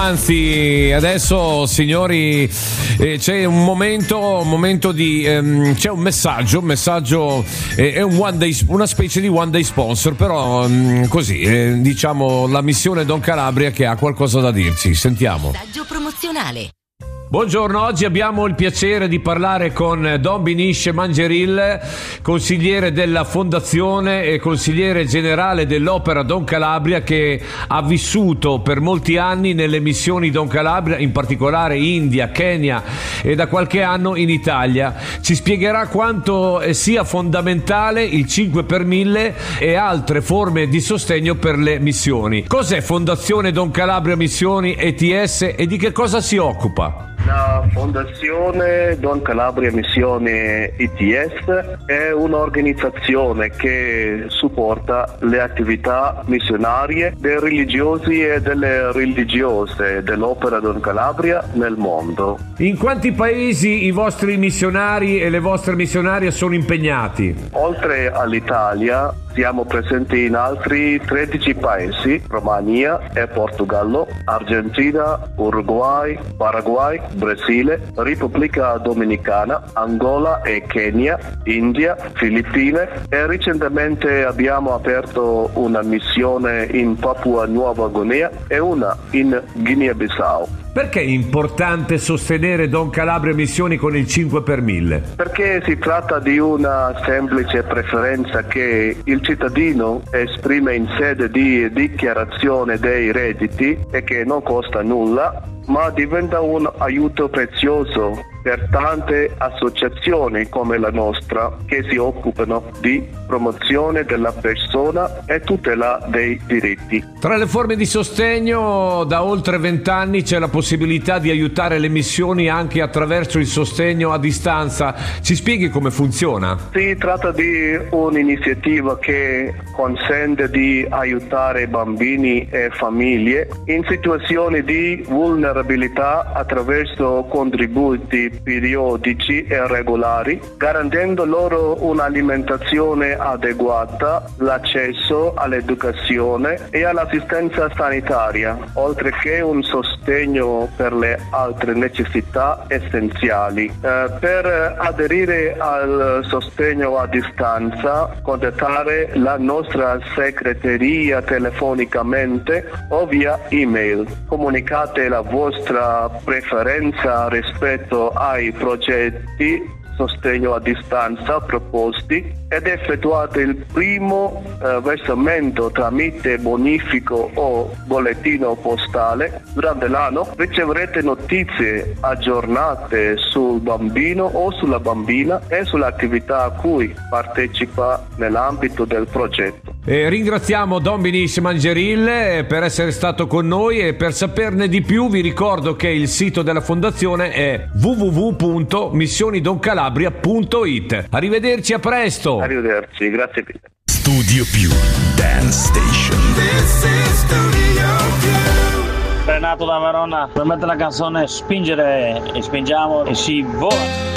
Anzi, adesso signori c'è un momento di c'è un messaggio è un one day, una specie di one day sponsor, però così diciamo la missione Don Calabria che ha qualcosa da dirci. Sentiamo. Messaggio promozionale. Buongiorno, oggi abbiamo il piacere di parlare con Don Binish Mangeril, consigliere della Fondazione e consigliere generale dell'Opera Don Calabria, che ha vissuto per molti anni nelle missioni Don Calabria, in particolare India, Kenya e da qualche anno in Italia. Ci spiegherà quanto sia fondamentale il 5 per 1000 e altre forme di sostegno per le missioni. Cos'è Fondazione Don Calabria Missioni ETS e di che cosa si occupa? La Fondazione Don Calabria Missioni ETS è un'organizzazione che supporta le attività missionarie dei religiosi e delle religiose dell'Opera Don Calabria nel mondo. In quanti paesi i vostri missionari e le vostre missionarie sono impegnati? Oltre all'Italia siamo presenti in altri 13 paesi: Romania e Portogallo, Argentina, Uruguay, Paraguay, Brasile, Repubblica Dominicana, Angola e Kenya, India, Filippine, e recentemente abbiamo aperto una missione in Papua Nuova Guinea e una in Guinea-Bissau. Perché è importante sostenere Don Calabria Missioni con il 5 per 1000? Perché si tratta di una semplice preferenza che il cittadino esprime in sede di dichiarazione dei redditi e che non costa nulla, ma diventa un aiuto prezioso per tante associazioni come la nostra che si occupano di promozione della persona e tutela dei diritti. Tra le forme di sostegno da oltre 20 anni c'è la possibilità di aiutare le missioni anche attraverso il sostegno a distanza. Ci spieghi come funziona? Si tratta di un'iniziativa che consente di aiutare bambini e famiglie in situazioni di vulnerabilità attraverso contributi periodici e regolari, garantendo loro un'alimentazione adeguata, l'accesso all'educazione e all'assistenza sanitaria, oltre che un sostegno per le altre necessità essenziali. Per aderire al sostegno a distanza, contattare la nostra segreteria telefonicamente o via email. Comunicate la vostra preferenza rispetto ai progetti sostegno a distanza proposti ed effettuate il primo versamento tramite bonifico o bollettino postale. Durante l'anno riceverete notizie aggiornate sul bambino o sulla bambina e sull'attività a cui partecipa nell'ambito del progetto. Ringraziamo Don Binish Mangeril per essere stato con noi, e per saperne di più vi ricordo che il sito della fondazione è www.missionidoncalabria.it. Arrivederci, a presto. Arrivederci, grazie mille. Studio Più Dance Station. This is Studio Più. Renato da Verona, per mettere la canzone Spingere e spingiamo e si vola.